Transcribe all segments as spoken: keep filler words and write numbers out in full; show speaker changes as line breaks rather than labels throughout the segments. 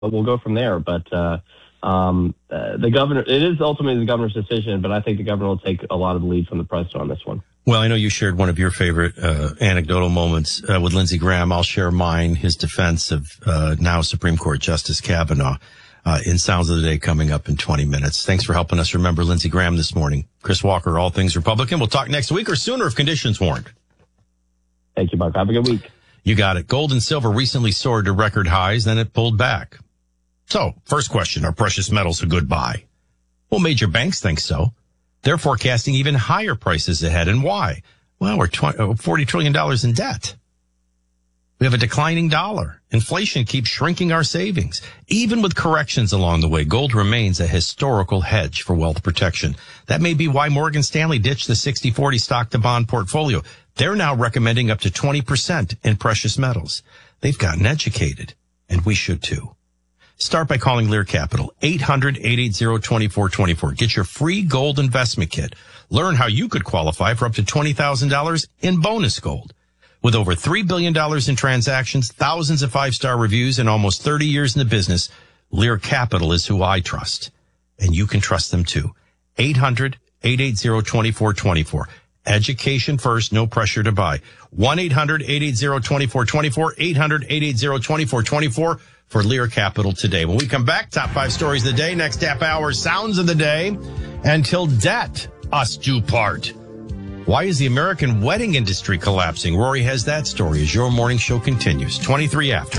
we'll go from there. But uh, um, uh, the governor, it is ultimately the governor's decision, but I think the governor will take a lot of the lead from the president on this one.
Well, I know you shared one of your favorite uh, anecdotal moments uh, with Lindsey Graham. I'll share mine, his defense of uh, now Supreme Court Justice Kavanaugh uh, in Sounds of the Day coming up in twenty minutes. Thanks for helping us remember Lindsey Graham this morning. Chris Walker, All Things Republican. We'll talk next week or sooner if conditions warrant.
Thank you, Mark. Have a good week.
You got it. Gold and silver recently soared to record highs, then it pulled back. So, first question, are precious metals a good buy? Well, major banks think so. They're forecasting even higher prices ahead. And why? Well, we're forty trillion dollars in debt. We have a declining dollar. Inflation keeps shrinking our savings. Even with corrections along the way, gold remains a historical hedge for wealth protection. That may be why Morgan Stanley ditched the sixty forty stock to bond portfolio. They're now recommending up to twenty percent in precious metals. They've gotten educated, and we should too. Start by calling Lear Capital, eight hundred, eight eight zero, two four two four. Get your free gold investment kit. Learn how you could qualify for up to twenty thousand dollars in bonus gold. With over three billion dollars in transactions, thousands of five-star reviews, and almost thirty years in the business, Lear Capital is who I trust. And you can trust them too. eight hundred, eight eight zero, two four two four. Education first, no pressure to buy. one eight hundred, eight eight zero, two four two four, eight hundred, eight eight zero, two four two four for Lear Capital today. When we come back, top five stories of the day, next half hour, sounds of the day. Until debt us do part. Why is the American wedding industry collapsing? Rory has that story as your morning show continues. twenty-three after.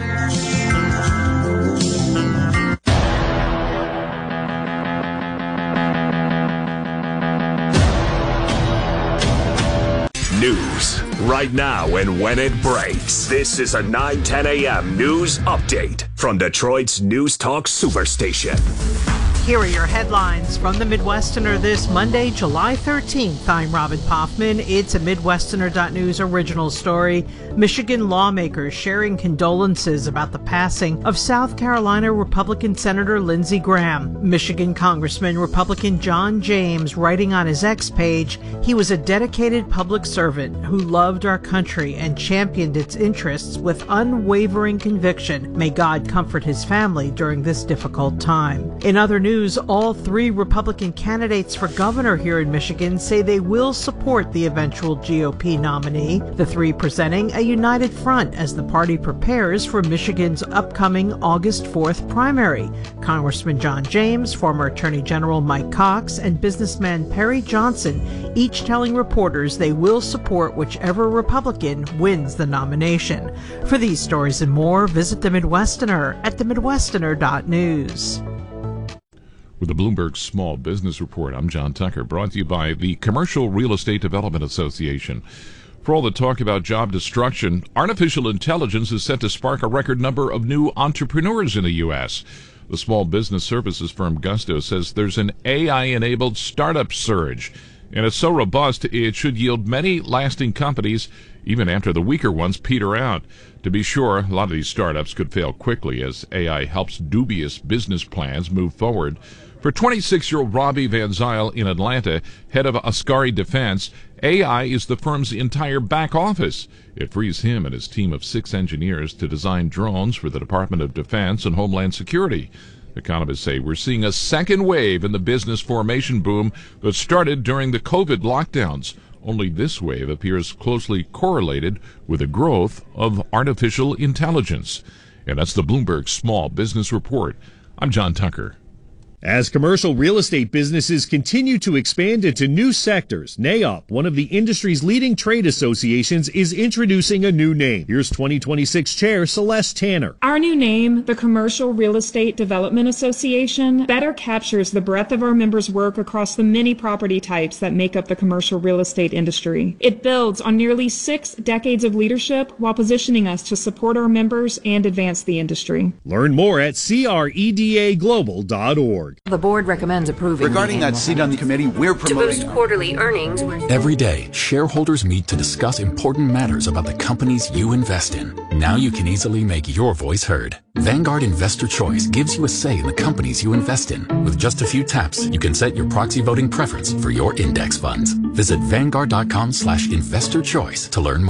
News right now and when it breaks. This is a nine ten a.m. news update from Detroit's News Talk Superstation.
Here are your headlines from the Midwesterner this Monday, July thirteenth. I'm Robin Poffman. It's a Midwesterner dot news original story. Michigan lawmakers sharing condolences about the passing of South Carolina Republican Senator Lindsey Graham. Michigan Congressman Republican John James writing on his X page, he was a dedicated public servant who loved our country and championed its interests with unwavering conviction. May God comfort his family during this difficult time. In other news, all three Republican candidates for governor here in Michigan say they will support the eventual G O P nominee, the three presenting a united front as the party prepares for Michigan's upcoming August fourth primary. Congressman John James, former Attorney General Mike Cox, and businessman Perry Johnson, each telling reporters they will support whichever Republican wins the nomination. For these stories and more, visit the Midwesterner at the Midwesterner dot news.
With the Bloomberg Small Business Report, I'm John Tucker, brought to you by the Commercial Real Estate Development Association. For all the talk about job destruction, artificial intelligence is set to spark a record number of new entrepreneurs in the U S. The small business services firm Gusto says there's an A I-enabled startup surge, and it's so robust it should yield many lasting companies even after the weaker ones peter out. To be sure, a lot of these startups could fail quickly as A I helps dubious business plans move forward. For twenty-six-year-old Robbie Van Zyl in Atlanta, head of Ascari Defense, A I is the firm's entire back office. It frees him and his team of six engineers to design drones for the Department of Defense and Homeland Security. Economists say we're seeing a second wave in the business formation boom that started during the COVID lockdowns. Only this wave appears closely correlated with the growth of artificial intelligence. And that's the Bloomberg Small Business Report. I'm John Tucker.
As commercial real estate businesses continue to expand into new sectors, N A I O P, one of the industry's leading trade associations, is introducing a new name. Here's twenty twenty-six Chair Celeste Tanner.
Our new name, the Commercial Real Estate Development Association, better captures the breadth of our members' work across the many property types that make up the commercial real estate industry. It builds on nearly six decades of leadership while positioning us to support our members and advance the industry.
Learn more at C R E D A global dot org.
The board recommends approving.
Regarding that seat on the committee, we're promoting
to boost quarterly earnings.
Every day, shareholders meet to discuss important matters about the companies you invest in. Now you can easily make your voice heard. Vanguard Investor Choice gives you a say in the companies you invest in. With just a few taps, you can set your proxy voting preference for your index funds. Visit Vanguard dot com slash investor choice to learn more.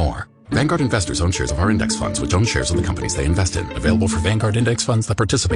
Vanguard investors own shares of our index funds, which own shares of the companies they invest in. Available for Vanguard index funds that participate